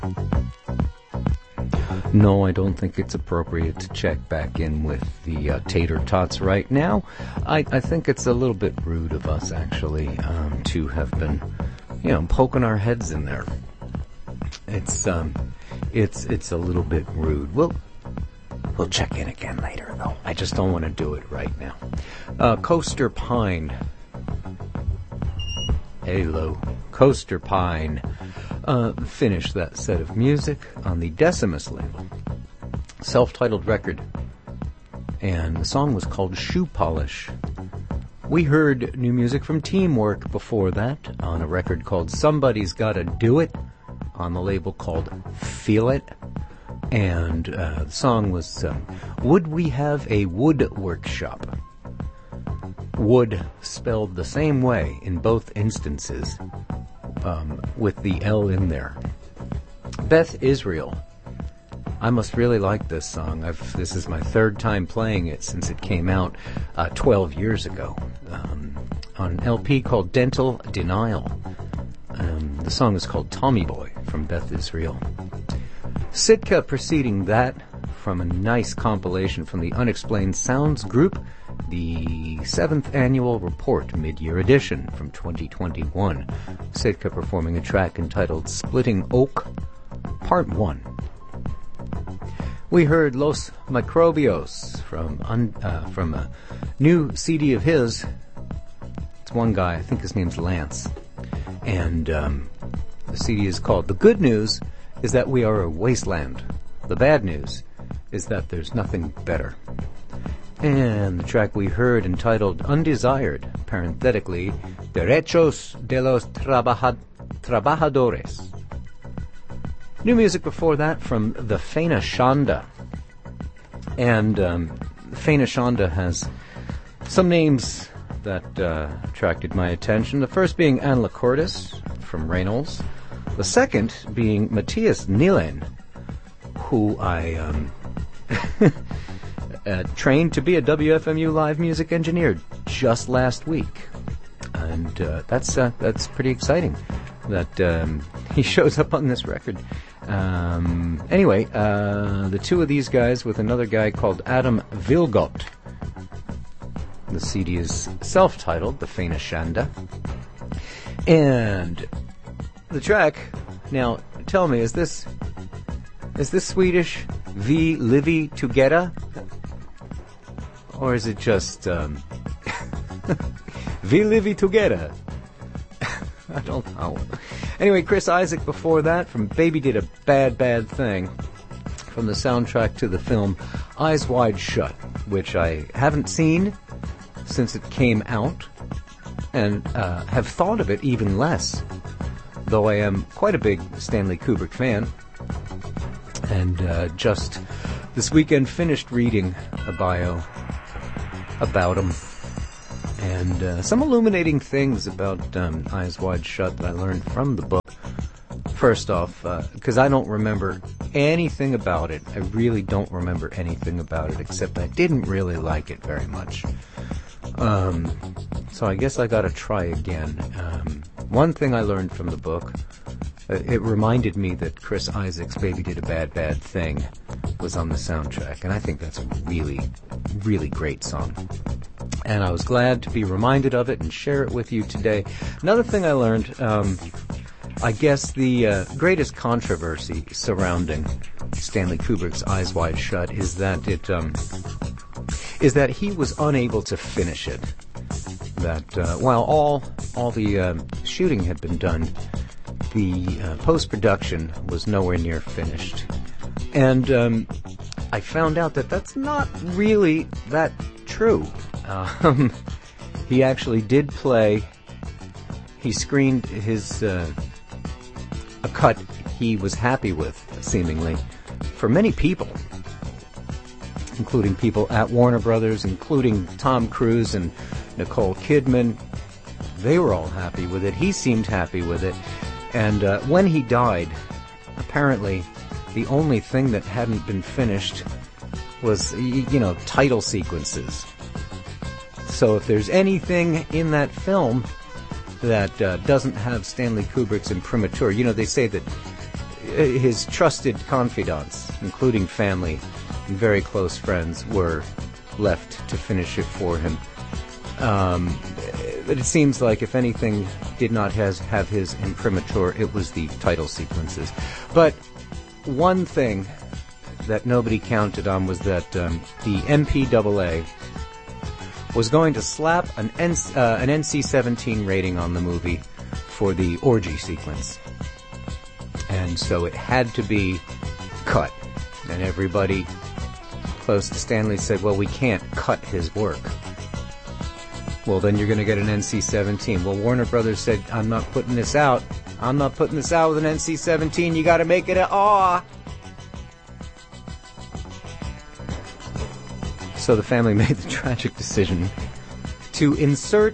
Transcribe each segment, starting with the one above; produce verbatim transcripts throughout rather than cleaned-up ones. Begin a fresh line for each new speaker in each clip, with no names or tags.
No, I don't think it's appropriate to check back in with the uh, tater tots right now. I, I think it's a little bit rude of us, actually, um, to have been, you know, poking our heads in there. It's um, it's it's a little bit rude. We'll we'll check in again later, though. I just don't want to do it right now. Uh, Coaster Pine. Hello, Coaster Pine. Uh, finished that set of music on the Decimus label, self-titled record, and the song was called Shoe Polish. We heard new music from Teamwork before that on a record called Somebody's Gotta Do It on the label called Feel It, and uh, the song was um, Would We Have a Wood Workshop? Wood spelled the same way in both instances. Um, with the L in there. Beth Israel. I must really like this song. I've, this is my third time playing it since it came out uh, twelve years ago um, on an L P called Dental Denial. Um, the song is called Tommy Boy from Beth Israel. Sitka preceding that from a nice compilation from the Unexplained Sounds group, the seventh Annual Report Mid-Year Edition from twenty twenty-one. Sitka performing a track entitled Splitting Oak, Part one. We heard Los Microbios from un, uh, from a new C D of his. It's one guy, I think his name's Lance. And um, the C D is called The Good News is That We Are a Wasteland. The bad news is that there's nothing better. And the track we heard entitled Undesired, parenthetically, Derechos de los trabaja- Trabajadores. New music before that from the Feina Shanda. And um, Feina Shanda has some names that uh, attracted my attention. The first being Anne Lacortis from Reynolds. The second being Matthias Nielen, who I... Um, Uh, trained to be a W F M U live music engineer just last week, and uh, that's uh, that's pretty exciting that um, he shows up on this record. Um, anyway, uh, the two of these guys with another guy called Adam Vilgot. The C D is self-titled, The Feina Shanda, and the track. Now, tell me, is this is this Swedish? Vi Livi Together? Or is it just, um, Vi Livi Together? I don't know. Anyway, Chris Isaak before that from Baby Did a Bad Bad Thing from the soundtrack to the film Eyes Wide Shut, which I haven't seen since it came out and uh, have thought of it even less, though I am quite a big Stanley Kubrick fan. And uh, just this weekend finished reading a bio about him, and uh, some illuminating things about um, Eyes Wide Shut that I learned from the book. First off, because uh, I don't remember anything about it. I really don't remember anything about it, except I didn't really like it very much. Um, so I guess I gotta try again. Um, one thing I learned from the book, uh, it reminded me that Chris Isaak's Baby Did a Bad Bad Thing was on the soundtrack, and I think that's a really, really great song. And I was glad to be reminded of it and share it with you today. Another thing I learned, um, I guess the uh, greatest controversy surrounding Stanley Kubrick's Eyes Wide Shut is that it um, is that he was unable to finish it. That uh, while all all the uh, shooting had been done, the uh, post-production was nowhere near finished. And um, I found out that that's not really that true. Um, he actually did play, he screened his, uh, a cut he was happy with, seemingly, for many people, including people at Warner Brothers, including Tom Cruise and Nicole Kidman. They were all happy with it. He seemed happy with it. And uh, when he died, apparently the only thing that hadn't been finished was, you know, title sequences. So if there's anything in that film that uh, doesn't have Stanley Kubrick's imprimatur, you know, they say that his trusted confidants, including family and very close friends, were left to finish it for him. Um, but it seems like if anything did not has, have his imprimatur, it was the title sequences. But one thing that nobody counted on was that um, the M P A A was going to slap an, N- uh, an N C seventeen rating on the movie for the orgy sequence. And so it had to be cut. And everybody close to Stanley said, well, we can't cut his work. Well, then you're going to get an N C seventeen. Well, Warner Brothers said, I'm not putting this out. I'm not putting this out with an N C seventeen. You got to make it a aw. So the family made the tragic decision to insert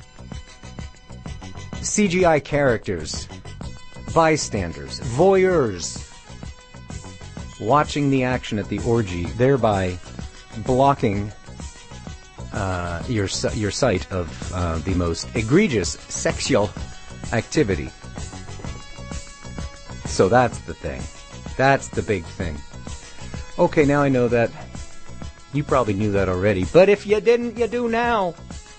C G I characters, bystanders, voyeurs, watching the action at the orgy, thereby blocking uh, your your sight of uh, the most egregious sexual activity. So that's the thing. That's the big thing. Okay, now I know that. You probably knew that already, but if you didn't, you do now.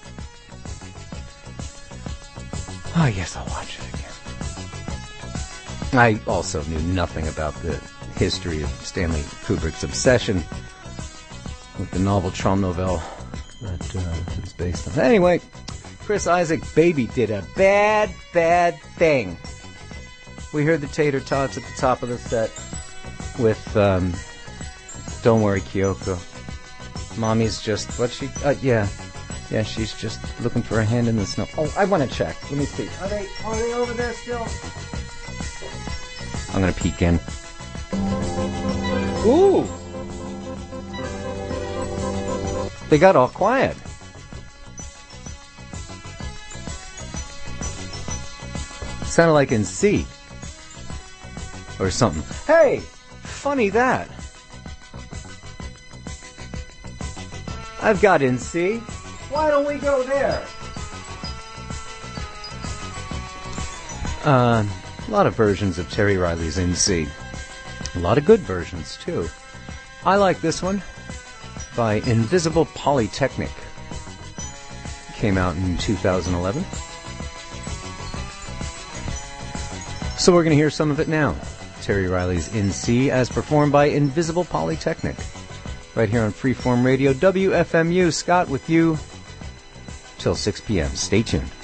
Oh, yes, I'll watch it again. I also knew nothing about the history of Stanley Kubrick's obsession with the novel Tron Novel that uh, it's based on. Anyway, Chris Isaak, baby, did a bad, bad thing. We heard the Tater Tots at the top of the set with um, Don't Worry, Kyoko. Mommy's just, what's she, uh, yeah, yeah, she's just looking for a hand in the snow. Oh, I want to check. Let me see. Are they, are they over there still? I'm going to peek in. Ooh! They got all quiet. Sounded like in C. Or something. Hey! Funny that. I've got in C. Why don't we go there? Uh, a lot of versions of Terry Riley's In C. A lot of good versions, too. I like this one by Invisible Polytechnic. Came out in two thousand eleven. So we're going to hear some of it now. Terry Riley's In C as performed by Invisible Polytechnic. Right here on Freeform Radio, W F M U. Scott with you till six p.m. Stay tuned.